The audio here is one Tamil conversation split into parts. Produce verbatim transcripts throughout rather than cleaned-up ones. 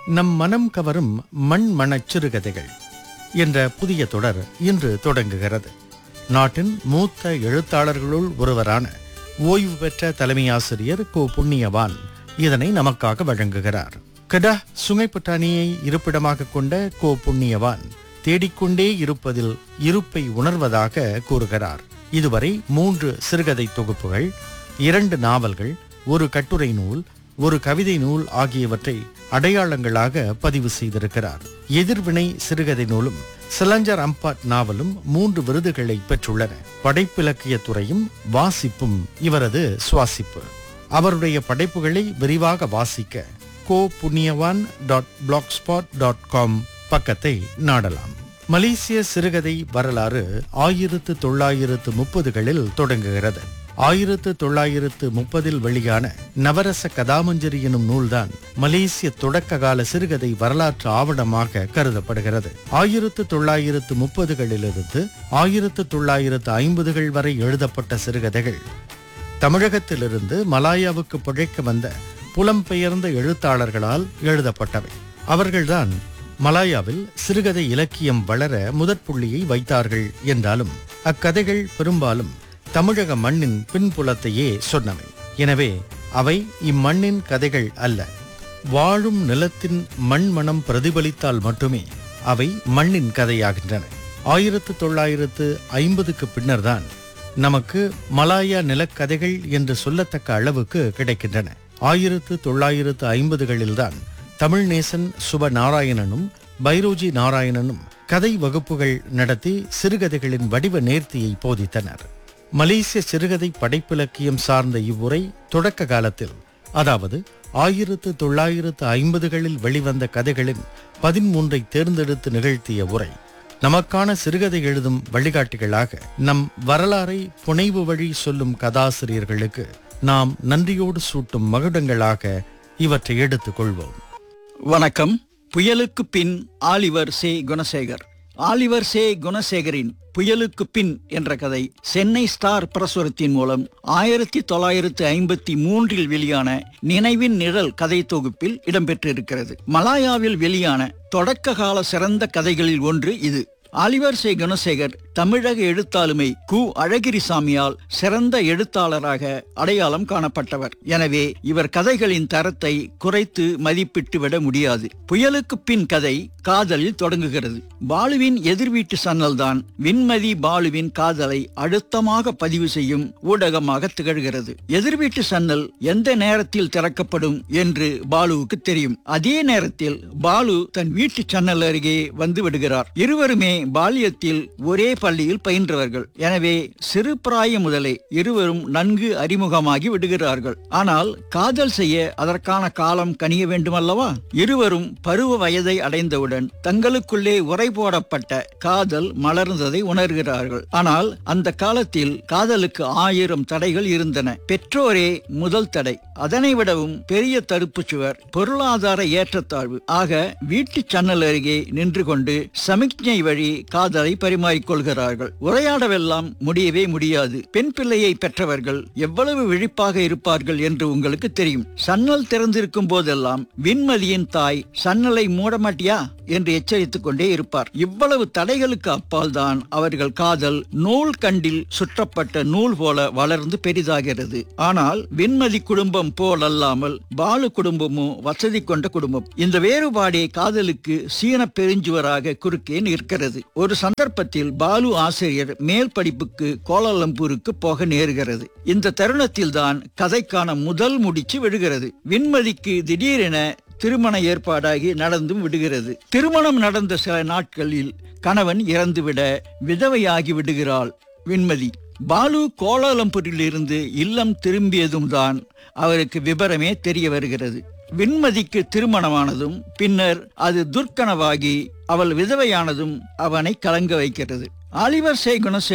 நம் மனம் கவரும் மண் மணச் சிறுகதைகள் என்ற புதிய தொடர் இன்று தொடங்குகிறது. நாட்டின் மூத்த எழுத்தாளர்களுள் ஒருவரான ஓய்வு பெற்ற தலைமை ஆசிரியர் கோ புண்ணியவான் இதனை நமக்காக வழங்குகிறார். கடா சுங்கைப்பட்டாணியை இருப்பிடமாக கொண்ட கோ புண்ணியவான் தேடிக்கொண்டே இருப்பதில் இருப்பை உணர்வதாக கூறுகிறார். இதுவரை மூன்று சிறுகதை தொகுப்புகள், இரண்டு நாவல்கள், ஒரு கட்டுரை நூல், ஒரு கவிதை நூல் ஆகியவற்றை அடையாளங்களாக பதிவு செய்திருக்கிறார். எதிர்வினை சிறுகதை நூலும் சிலஞ்சர் அம்பாட் நாவலும் மூன்று விருதுகளை பெற்றுள்ளன. படைப்பிலக்கிய துறையும் வாசிப்பும் இவரது சுவாசிப்பு. அவருடைய படைப்புகளை விரிவாக வாசிக்க கோ புண்ணியவான் dot black spot dot com பக்கத்தை நாடலாம். மலேசிய சிறுகதை வரலாறு ஆயிரத்து தொள்ளாயிரத்து முப்பதுகளில் தொடங்குகிறது. ஆயிரத்து தொள்ளாயிரத்து முப்பதில் வெளியான நவரச கதாமஞ்சரி எனும் நூல்தான் மலேசிய தொடக்க கால சிறுகதை வரலாற்று ஆவணமாக கருதப்படுகிறது. ஆயிரத்து தொள்ளாயிரத்து முப்பதுகளிலிருந்து ஆயிரத்து தொள்ளாயிரத்து ஐம்பதுகள் வரை எழுதப்பட்ட சிறுகதைகள் தமிழகத்திலிருந்து மலாயாவுக்கு பிழைக்க வந்த புலம்பெயர்ந்த எழுத்தாளர்களால் எழுதப்பட்டவை. அவர்கள்தான் மலாயாவில் சிறுகதை இலக்கியம் வளர முதற்புள்ளியை வைத்தார்கள் என்றாலும் அக்கதைகள் பெரும்பாலும் தமிழக மண்ணின் பின்புலத்தையே சொன்னவை. எனவே அவை இம்மண்ணின் கதைகள் அல்ல. வாழும் நிலத்தின் மண் மனம் பிரதிபலித்தால் மட்டுமே அவை மண்ணின் கதையாகின்றன. ஆயிரத்து தொள்ளாயிரத்து ஐம்பதுக்கு பின்னர்தான் நமக்கு மலாயா நிலக்கதைகள் என்று சொல்லத்தக்க அளவுக்கு கிடைக்கின்றன. ஆயிரத்து தொள்ளாயிரத்து ஐம்பதுகளில்தான் தமிழ்நேசன் சுப நாராயணனும் பைரோஜி நாராயணனும் கதை வகுப்புகள் நடத்தி சிறுகதைகளின் வடிவ நேர்த்தியை போதித்தனர். மலேசிய சிறுகதை படைப்பிலக்கியம் சார்ந்த இவ்வுரை தொடக்க காலத்தில், அதாவது ஆயிரத்து தொள்ளாயிரத்து ஐம்பதுகளில் வெளிவந்த கதைகளின் பதிமூன்றை தேர்ந்தெடுத்து நிகழ்த்திய உரை நமக்கான சிறுகதை எழுதும் வழிகாட்டிகளாக நம் வரலாறை புனைவு வழி சொல்லும் கதாசிரியர்களுக்கு நாம் நன்றியோடு சூட்டும் மகுடங்களாக இவற்றை எடுத்துக் கொள்வோம். வணக்கம். புயலுக்கு பின் ஆலிவர் சே குணசேகர். ஆலிவர் சே குணசேகரின் புயலுக்கு பின் என்ற கதை சென்னை ஸ்டார் பிரசுரத்தின் மூலம் ஆயிரத்தி தொள்ளாயிரத்து ஐம்பத்தி மூன்றில் வெளியான நினைவின் நிழல் கதை தொகுப்பில் இடம்பெற்றிருக்கிறது. மலாயாவில் வெளியான தொடக்க கால சிறந்த கதைகளில் ஒன்று இது. ஆலிவர் சே குணசேகர் தமிழக எழுத்தாளுமை கு அழகிரிசாமியால் சிறந்த எழுத்தாளராக அடையாளம் காணப்பட்டவர். எனவே இவர் கதைகளின் தரத்தை குறைத்து மதிப்பிட்டு விட முடியாது. புயலுக்கு பின் கதை காதலில் தொடங்குகிறது. பாலுவின் எதிர்வீட்டு சன்னல் தான் விண்மதி பாலுவின் காதலை அழுத்தமாக பதிவு செய்யும் ஊடகமாக திகழ்கிறது. எதிர்வீட்டு சன்னல் எந்த நேரத்தில் திறக்கப்படும் என்று பாலுவுக்கு தெரியும். அதே நேரத்தில் பாலு தன் வீட்டு சன்னல் அருகே வந்து விடுகிறார். இருவருமே பால்யத்தில் ஒரே பள்ளியில் பயின்றவர்கள். எனவே சிறு பிராயம் முதலே இருவரும் நன்கு அறிமுகமாகி விடுகிறார்கள். ஆனால் காதல் செய்ய அதற்கான காலம் கனிய வேண்டுமல்லவா? இருவரும் பருவ வயதை அடைந்தவுடன் தங்களுக்குள்ளே உரை போடப்பட்ட காதல் மலர்ந்ததை உணர்கிறார்கள். ஆனால் அந்த காலத்தில் காதலுக்கு ஆயிரம் தடைகள் இருந்தன. பெற்றோரே முதல் தடை. அதனை விடவும் பெரிய தடுப்பு சுவர் பொருளாதார ஏற்றத்தாழ்வு. ஆக வீட்டு சன்னல் அருகே நின்று கொண்டு சமிக்ஞை வழி காதலை பரிமாறிக்கொள்கிறார்கள். உரையாடவெல்லாம் முடியவே முடியாது. பெண் பிள்ளையை பெற்றவர்கள் எவ்வளவு விழிப்பாக இருப்பார்கள் என்று உங்களுக்கு தெரியும். சன்னல் திறந்திருக்கும் போதெல்லாம் விண்மதியின் தாய் சன்னலை மூடமாட்டியா என்று எச்சரித்துக் கொண்டே இருப்பார். இவ்வளவு தடைகளுக்கு அப்பால் தான் அவர்கள் காதல் நூல் கண்டில் சுற்றப்பட்ட நூல் போல வளர்ந்து பெரிதாகிறது. ஆனால் விண்மதி குடும்பம் போல் அல்லாமல் பாலு குடும்பமும் வசதி கொண்ட குடும்பம். இந்த வேறுபாடே காதலுக்கு சீன பெருஞ்சுவராக குறுக்கே நிற்கிறது. ஒரு சந்தர்ப்பத்தில் பாலு ஆசிரியர் மேல் படிப்புக்கு கோலாலம்பூருக்கு போக நேருகிறது. இந்த தருணத்தில் தான் கதைக்கான முதல் முடிச்சு விழுகிறது. விண்மதிக்கு திடீரென திருமண ஏற்பாடாகி நடந்தும் விடுகிறது. திருமணம் நடந்த சில நாட்களில் கணவன் இறந்துவிட விதவையாகி விடுகிறாள் விண்மதி. பாலு கோலாலம்பூரில் இருந்து இல்லம் திரும்பியதும் தான் அவருக்கு விபரமே தெரிய வருகிறது. விண்மதிக்கு திருமணமானதும் பின்னர் அது துர்க்கனவாகி அவள் விதவையானதும் அவனை கலங்க வைக்கிறது. ஆலிவர் சே குணசேகர்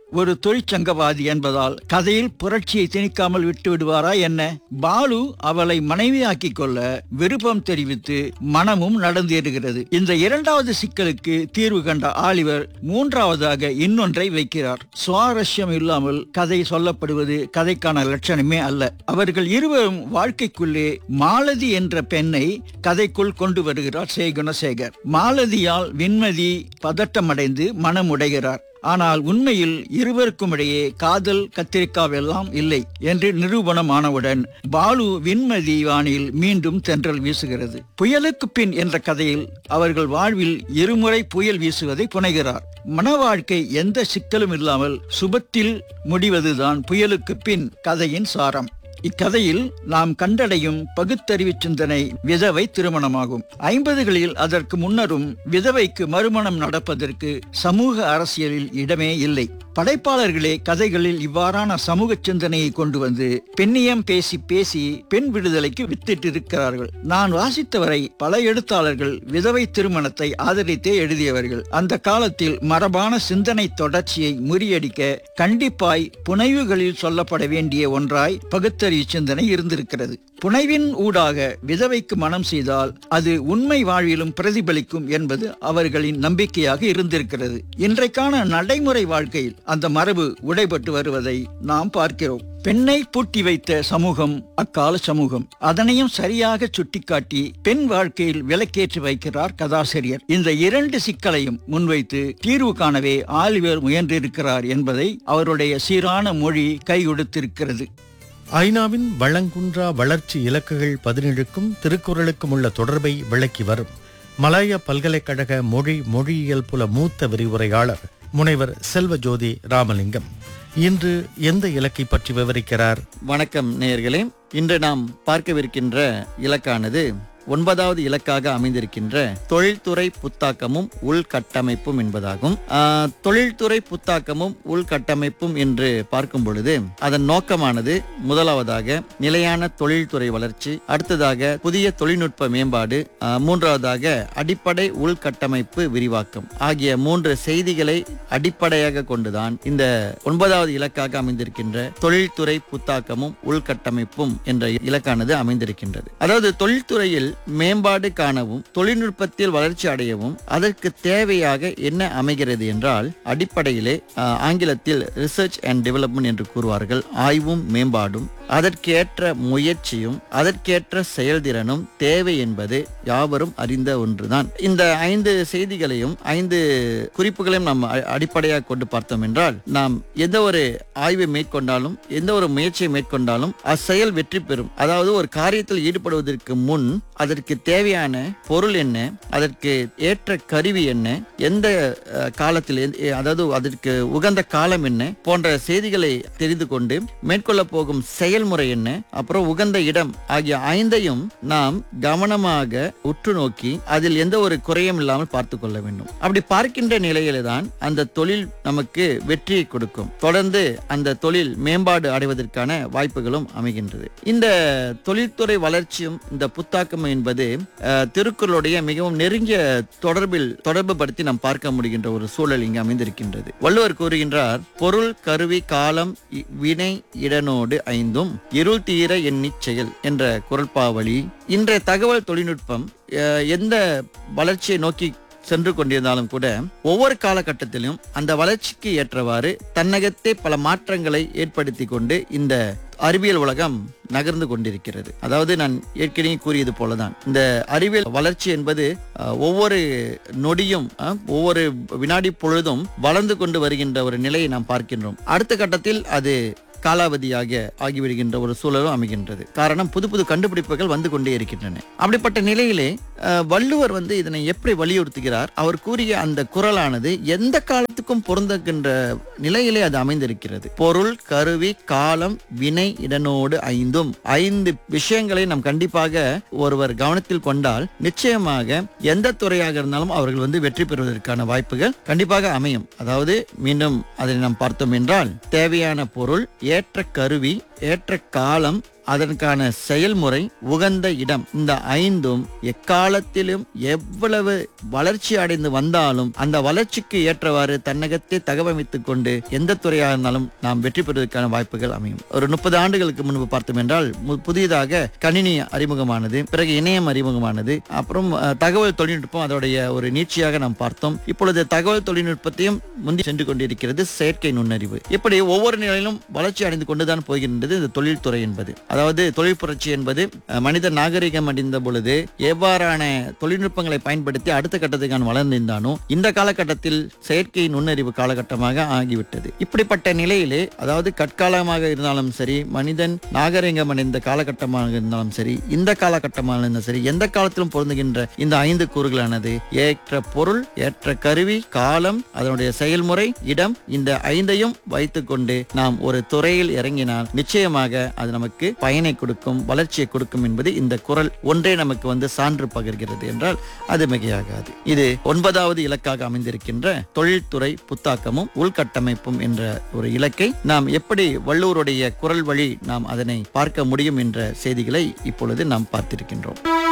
ஒரு தொழிற்சங்கவாதி என்பதால் கதையில் புரட்சியை திணிக்காமல் விட்டு விடுவாரா என்ன? பாலு அவளை மனைவியாக்கிக் கொள்ள விருப்பம் தெரிவித்து மனமும் நடந்தேறுகிறது. இந்த இரண்டாவது சிக்கலுக்கு தீர்வு கண்ட ஆலிவர் மூன்றாவதாக இன்னொன்றை வைக்கிறார். சுவாரஸ்யம் இல்லாமல் கதை சொல்லப்படுவது கதைக்கான லட்சணமே அல்ல. அவர்கள் இருவரும் வாழ்க்கைக்குள்ளே மாலதி என்ற பெண்ணை கதைக்குள் கொண்டு வருகிறார் சே குணசேகர். மாலதியால் விண்மதி பதட்டமடைந்து மனமுடைகிறார். ஆனால் உண்மையில் இருவருக்கும் இடையே காதல் கத்திரிக்காவெல்லாம் இல்லை என்று நிரூபணமானவுடன் பாலு விண்மதி வானில் மீண்டும் தென்றல் வீசுகிறது. புயலுக்கு பின் என்ற கதையில் அவர்கள் வாழ்வில் இருமுறை புயல் வீசுவதை புனைகிறார். மன வாழ்க்கை எந்த சிக்கலும் இல்லாமல் சுபத்தில் முடிவதுதான் புயலுக்கு பின் கதையின் சாரம். இக்கதையில் நாம் கண்டடையும் பகுத்தறிவு சிந்தனை விதவை திருமணமாகும். ஐம்பதுகளில் அதற்கு முன்னரும் விதவைக்கு மறுமணம் நடப்பதற்கு சமூக அரசியலில் இடமே இல்லை. படைப்பாளர்களே கதைகளில் இவ்வாறான சமூக சிந்தனையை கொண்டு வந்து பெண்ணியம் பேசி பேசி பெண் விடுதலைக்கு வித்திட்டிருக்கிறார்கள். நான் வாசித்தவரை பல எழுத்தாளர்கள் விதவை திருமணத்தை ஆதரித்தே எழுதியவர்கள். அந்த காலத்தில் மரபான சிந்தனை தொடர்ச்சியை முறியடிக்க கண்டிப்பாய் புனைவுகளில் சொல்லப்பட வேண்டிய ஒன்றாய் பகுத்தறிவு சிந்தனை இருந்திருக்கிறது. புனைவின் ஊடாக விதவைக்கு மனம் செய்தால் அது உண்மை வாழ்விலும் பிரதிபலிக்கும் என்பது அவர்களின் நம்பிக்கையாக இருந்திருக்கிறது. இன்றைக்கான நடைமுறை வாழ்க்கையில் அந்த மரபு உடைபட்டு வருவதை நாம் பார்க்கிறோம். பெண்ணை பூட்டி வைத்த சமூகம் அக்கால சமூகம். அதனையும் சரியாக சுட்டிக்காட்டி பெண் வாழ்க்கையில் விலக்கேற்றி வைக்கிறார் கதாசிரியர். இந்த இரண்டு சிக்கலையும் முன்வைத்து தீர்வு காணவே ஆலிவர் முயன்றிருக்கிறார் என்பதை அவருடைய சீரான மொழி கையொடுத்திருக்கிறது. ஐநாவின் வளங்குன்றா வளர்ச்சி இலக்குகள் பதினேழுக்கும் திருக்குறளுக்கும் உள்ள தொடர்பை விளக்கி வரும் மலாயா பல்கலைக்கழக மொழி மொழியியல் புல மூத்த விரிவுரையாளர் முனைவர் செல்வஜோதி ராமலிங்கம் இன்று எந்த இலக்கை பற்றி விவரிக்கிறார்? வணக்கம் நேயர்களே. இன்று நாம் பார்க்கவிருக்கின்ற இலக்கானது ஒன்பதாவது இலக்காக அமைந்திருக்கின்ற தொழில்துறை புத்தாக்கமும் உள்கட்டமைப்பும் என்பதாகும். தொழில்துறை புத்தாக்கமும் உள்கட்டமைப்பும் என்று பார்க்கும் பொழுது அதன் நோக்கமானது முதலாவதாக நிலையான தொழில்துறை வளர்ச்சி, அடுத்ததாக புதிய தொழில்நுட்ப மேம்பாடு, மூன்றாவதாக அடிப்படை உள்கட்டமைப்பு விரிவாக்கம் ஆகிய மூன்று செய்திகளை அடிப்படையாக கொண்டுதான் இந்த ஒன்பதாவது இலக்காக அமைந்திருக்கின்ற தொழில்துறை புத்தாக்கமும் உள்கட்டமைப்பும் என்ற இலக்கானது அமைந்திருக்கின்றது. அதாவது தொழில்துறையில் மேம்பாடு காணவும் தொழில்நுட்பத்தில் வளர்ச்சி அடையவும் அதற்கு தேவையாக என்ன அமைகிறது என்றால் அடிப்படையிலே ஆங்கிலத்தில் ரிசர்ச் அண்ட் டெவலப்மெண்ட் என்று கூறுவார்கள். ஆய்வும் மேம்பாடும் அதற்கேற்ற முயற்சியும் அதற்கேற்ற செயல்திறனும் தேவை என்பது யாவரும் அறிந்த ஒன்றுதான். இந்த ஐந்து செய்திகளையும் ஐந்து குறிப்புகளையும் நாம் அடிப்படையாக கொண்டு பார்த்தோம் என்றால் நாம் எந்த ஒரு ஆய்வை மேற்கொண்டாலும் எந்த ஒரு முயற்சியை மேற்கொண்டாலும் அச்செயல் வெற்றி பெறும். அதாவது ஒரு காரியத்தில் ஈடுபடுவதற்கு முன் அதற்கு தேவையான பொருள் என்ன, அதற்கு ஏற்ற கருவி என்ன, எந்த காலத்தில் அதாவது அதற்கு உகந்த காலம் என்ன போன்ற செய்திகளை தெரிந்து கொண்டு மேற்கொள்ள போகும் செயல்முறை என்ன, அப்புறம் உகந்த இடம் ஆகிய ஐந்தையும் நாம் கவனமாக உற்று நோக்கி அதில் எந்த ஒரு குறையும் இல்லாமல் பார்த்து கொள்ள வேண்டும். அப்படி பார்க்கின்ற நிலையில தான் அந்த தொழில் நமக்கு வெற்றியை கொடுக்கும். தொடர்ந்து அந்த தொழில் மேம்பாடு அடைவதற்கான வாய்ப்புகளும் அமைகின்றது. இந்த தொழில்துறை வளர்ச்சியும் இந்த புத்தாக்கம் என்பது திருக்குறளுடைய மிகவும் நெருங்கிய தொடர்பில் தொடர்பு படுத்தி நாம் பார்க்க முடிகின்ற ஒரு சூழல் இங்கு அமைந்திருக்கின்றது. வள்ளுவர் கூறுகின்றார், பொருள் கருவி காலம் வினை இடனோடு ஐந்தும் இருள் தீர எண்ணிச் செயல் என்ற குறள்பாவழி இன்றைய தகவல் தொழில்நுட்பம் எந்த வளர்ச்சியை நோக்கி சென்று கொண்டிருந்தாலும் கூட ஒவ்வொரு காலகட்டத்திலும் அந்த வளர்ச்சிக்கு ஏற்றவாறு தன்னகத்தே பல மாற்றங்களை ஏற்படுத்தி கொண்டு இந்த அறிவியல் உலகம் நகர்ந்து கொண்டிருக்கிறது. அதாவது நான் ஏற்கனவே கூறியது போலதான் இந்த அறிவியல் வளர்ச்சி என்பது ஒவ்வொரு நொடியும் ஒவ்வொரு வினாடி பொழுதும் வளர்ந்து கொண்டு வருகின்ற ஒரு நிலையை நாம் பார்க்கின்றோம். அடுத்த கட்டத்தில் அது காலாவதியாக ஆகிவிடுகின்ற ஒரு சூழலும் அமைகின்றது. காரணம், புது புது கண்டுபிடிப்புகள் வந்து கொண்டே இருக்கின்றன. அப்படிப்பட்ட நிலையிலே வள்ளுவர் வந்து இதனை எப்படி வலியுறுத்துகிறார்? அவர் கூறிய அந்த குறளானது எந்த காலத்துக்கும் பொருந்துகின்ற நிலையிலே அது அமைந்திருக்கிறது. பொருள் கருவி காலம் வினை இடனோடு ஐந்தும் ஐந்து விஷயங்களை நாம் கண்டிப்பாக ஒருவர் கவனத்தில் கொண்டால் நிச்சயமாக எந்த துறையாக இருந்தாலும் அவர்கள் வந்து வெற்றி பெறுவதற்கான வாய்ப்புகள் கண்டிப்பாக அமையும். அதாவது மீண்டும் அதனை நாம் பார்த்தோம் என்றால் தேவையான பொருள், ஏற்ற கருவி, ஏற்ற காலம், அதற்கான செயல்முறை, உகந்த இடம், இந்த ஐந்தும் எக்காலத்திலும் எவ்வளவு வளர்ச்சி அடைந்து வந்தாலும் அந்த வளர்ச்சிக்கு ஏற்றவாறு தன்னகத்தை தகவமைத்துக் கொண்டு எந்த துறையாக இருந்தாலும் நாம் வெற்றி பெறுவதற்கான வாய்ப்புகள் அமையும். ஒரு முப்பது ஆண்டுகளுக்கு முன்பு பார்த்தோம் என்றால் மு- புதிதாக கணினி அறிமுகமானது, பிறகு இணையம் அறிமுகமானது, அப்புறம் அஹ், தகவல் தொழில்நுட்பம் அதோடைய ஒரு நீட்சியாக நாம் பார்த்தோம். இப்பொழுது தகவல் தொழில்நுட்பத்தையும் முந்தி சென்று கொண்டிருக்கிறது செயற்கை நுண்ணறிவு. இப்படி ஒவ்வொரு நிலையிலும் வளர்ச்சி அடைந்து கொண்டுதான் போகின்றது இந்த தொழில்துறை என்பது. அதாவது தொழில் புரட்சி என்பது அஹ், மனித நாகரிகம் அடைந்த பொழுது எவ்வாறான தொழில்நுட்பங்களை பயன்படுத்தி அடுத்த கட்டத்துக்கான வளர்ந்திருந்தானோ இந்த காலகட்டத்தில் செயற்கை நுண்ணறிவு காலகட்டமாக ஆகிவிட்டது. இப்படிப்பட்ட நிலையிலே, அதாவது கற்காலமாக இருந்தாலும் சரி, மனிதன் நாகரிகம் அடைந்த காலகட்டமாக இருந்தாலும் சரி, இந்த காலகட்டமாக இருந்தாலும் சரி, எந்த காலத்திலும் பொருந்துகின்ற இந்த ஐந்து கூறுகளானது ஏற்ற பொருள், ஏற்ற கருவி, காலம், அதனுடைய செயல்முறை, இடம், இந்த ஐந்தையும் வைத்துக்கொண்டு நாம் ஒரு துறையில் இறங்கினால் நிச்சயமாக அது நமக்கு பயனை கொடுக்கும், வளர்ச்சியை கொடுக்கும் என்பது இந்த குறள் ஒன்றே நமக்கு வந்து சான்று பகிர்கிறது என்றால் அது மிகையாகாது. இது ஒன்பதாவது இலக்காக அமைந்திருக்கின்ற தொழில்துறை புத்தாக்கமும் உள்கட்டமைப்பும் என்ற ஒரு இலக்கை நாம் எப்படி வள்ளுவருடைய குறள் வழி நாம் அதனை பார்க்க முடியும் என்ற செய்திகளை இப்பொழுது நாம் பார்த்திருக்கின்றோம்.